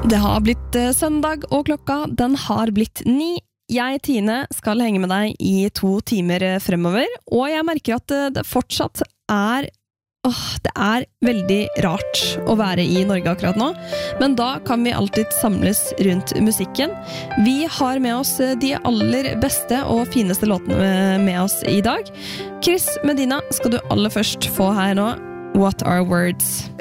Det har blitt søndag, og klokka den har blitt 9. Jeg, Tine, skal henge med deg i 2 timer fremover, og jeg merker at det fortsatt er det er veldig rart å være i Norge akkurat nå, men da kan vi alltid samles rundt musikken. Vi har med oss de aller beste og fineste låtene med oss i dag. Chris Medina skal du aller først få her nå. What are words?